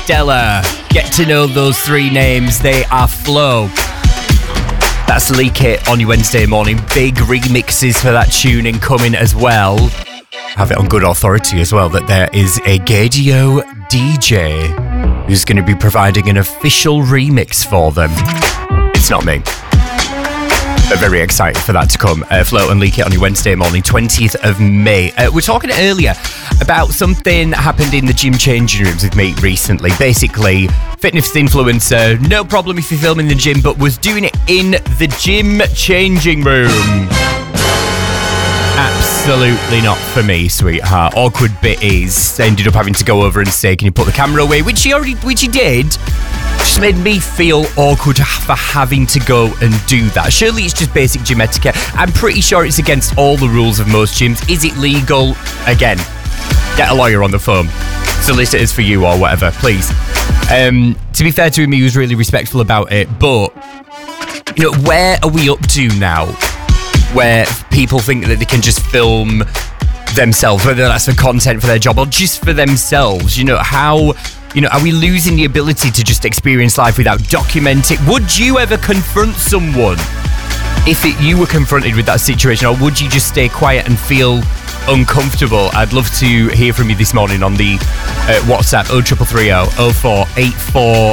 stellar. Get to know those three names. They are Flow. That's Leak It on your Wednesday morning. Big remixes for that tune incoming as well. Have it on good authority as well that there is a Gadio DJ who's going to be providing an official remix for them. It's not me. But very excited for that to come. Float and Leak It on your Wednesday morning, 20th of May. We're talking earlier about something that happened in the gym changing rooms with me recently. Basically, fitness influencer, no problem if you're filming in the gym, but was doing it in the gym changing room. Absolutely not for me, sweetheart. Awkward bit is, ended up having to go over and say, can you put the camera away? Which he did. Just made me feel awkward for having to go and do that. Surely it's just basic gym etiquette. I'm pretty sure it's against all the rules of most gyms. Is it legal? Again, get a lawyer on the phone. Solicitors for you or whatever, please. To be fair to him, he was really respectful about it. But, you know, where are we up to now? Where people think that they can just film themselves, whether that's for content for their job or just for themselves. You know, how... You know, are we losing the ability to just experience life without documenting? Would you ever confront someone if you were confronted with that situation, or would you just stay quiet and feel uncomfortable? I'd love to hear from you this morning on the WhatsApp 0330 0484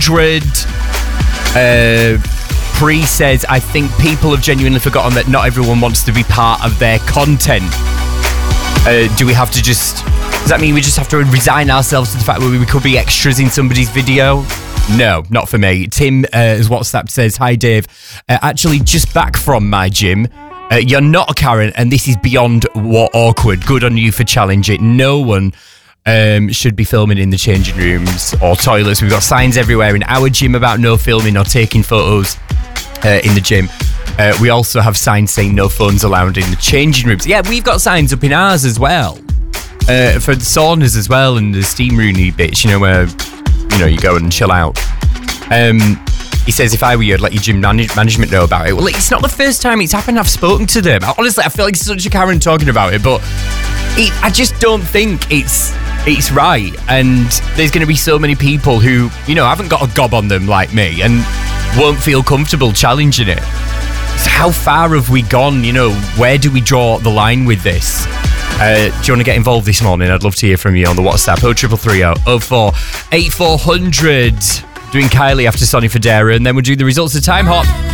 100. Pre says, I think people have genuinely forgotten that not everyone wants to be part of their content. Do we have to just... Does that mean we just have to resign ourselves to the fact that we could be extras in somebody's video? No, not for me. Tim, as WhatsApp says, hi Dave, actually just back from my gym. You're not a Karen and this is beyond what awkward. Good on you for challenging. No one should be filming in the changing rooms or toilets. We've got signs everywhere in our gym about no filming or taking photos in the gym. We also have signs saying no phones allowed in the changing rooms. Yeah, we've got signs up in ours as well. For the saunas as well and the steam room-y bits, you know, where, you know, you go and chill out. He says, if I were you, I'd let your gym management know about it. Well, it's not the first time it's happened. I've spoken to them. Honestly, I feel like such a Karen talking about it, but I just don't think it's right. And there's going to be so many people who, you know, haven't got a gob on them like me and won't feel comfortable challenging it. So how far have we gone? You know, where do we draw the line with this? Do you want to get involved this morning? I'd love to hear from you on the WhatsApp 0330 0484 100. Doing Kylie after Sonny Fodera, and then we'll do the results of Time Hop.